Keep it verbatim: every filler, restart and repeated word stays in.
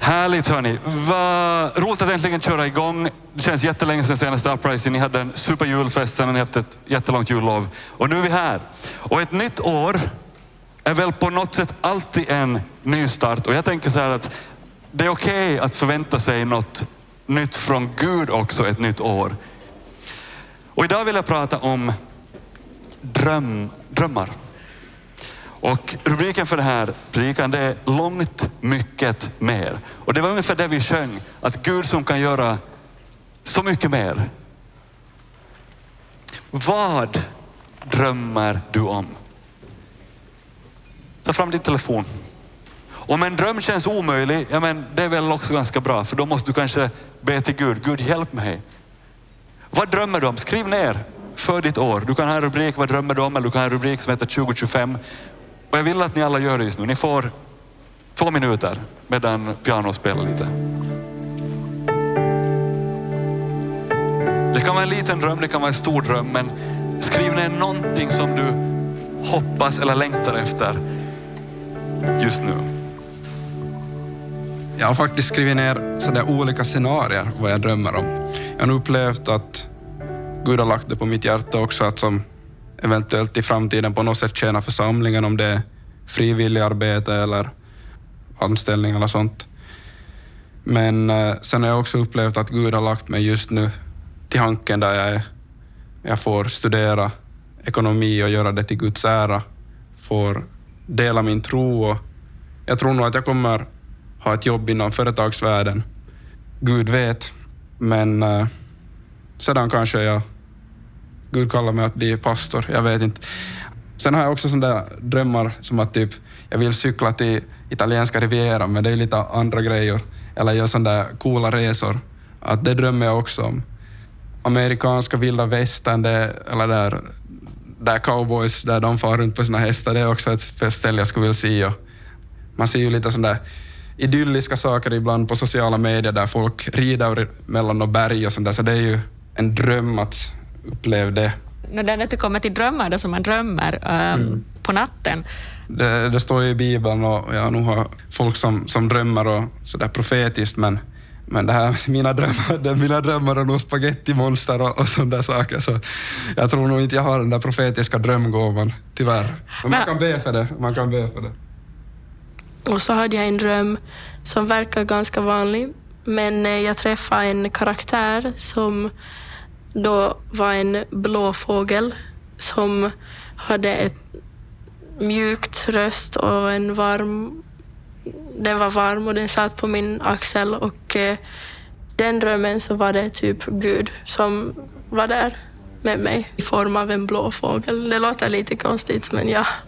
Härligt hörni. Vad roligt att äntligen köra igång. Det känns jättelänge sedan senaste Uprising. Ni hade en superjulfest sen och ni har haft ett jättelångt jullov. Och nu är vi här. Och ett nytt år är väl på något sätt alltid en ny start. Och jag tänker så här att det är okej okay att förvänta sig något nytt från Gud också ett nytt år. Och idag vill jag prata om dröm, drömmar. Och rubriken för det här predikan det är långt mycket mer. Och det var ungefär det vi sjöng. Att Gud som kan göra så mycket mer. Vad drömmer du om? Ta fram din telefon. Om en dröm känns omöjlig, ja men det är väl också ganska bra. För då måste du kanske be till Gud. Gud hjälp mig. Vad drömmer du om? Skriv ner för ditt år. Du kan ha en rubrik, vad drömmer du om? Eller du kan ha en rubrik som heter tjugo tjugofem. Och jag vill att ni alla gör det just nu. Ni får två minuter medan piano spelar lite. Det kan vara en liten dröm, det kan vara en stor dröm. Men skriv ner någonting som du hoppas eller längtar efter just nu. Jag har faktiskt skrivit ner sådär olika scenarier vad jag drömmer om. Jag har upplevt att Gud har lagt det på mitt hjärta också att som eventuellt i framtiden på något sätt tjäna församlingen om det är frivillig arbete eller anställning eller sånt. Men eh, sen har jag också upplevt att Gud har lagt mig just nu till hanken där jag är. Jag får studera ekonomi och göra det till Guds ära. Får dela min tro och jag tror nog att jag kommer ha ett jobb inom företagsvärlden. Gud vet, men eh, sedan kanske jag Gud kallar mig att bli pastor, jag vet inte. Sen har jag också sådana drömmar som att typ jag vill cykla till italienska riviera, men det är lite andra grejer. Eller göra sådana där coola resor. Att det drömmer jag också om. Amerikanska vilda västern, det, eller där, där cowboys, där de far runt på sina hästar, det är också ett ställe jag skulle vilja se. Och man ser ju lite sådana där idylliska saker ibland på sociala medier där folk rider mellan och berg och sånt där, så det är ju en dröm att uppleva det. När det inte kommer till drömmar, det som man drömmer um, mm. på natten. Det, det står ju i Bibeln och jag nog har folk som, som drömmer och sådär profetiskt, men, men det här, mina drömmar, det, mina drömmar är nog spagettimonster och, och sådana där saker, så jag tror nog inte jag har den där profetiska drömgåvan, tyvärr. Men man kan be för det, man kan be för det. Och så hade jag en dröm som verkar ganska vanlig, men jag träffade en karaktär som då var en blå fågel som hade ett mjukt röst och en varm, den var varm och den satt på min axel, och eh, den drömmen så var det typ Gud som var där med mig i form av en blå fågel. Det låter lite konstigt, men ja.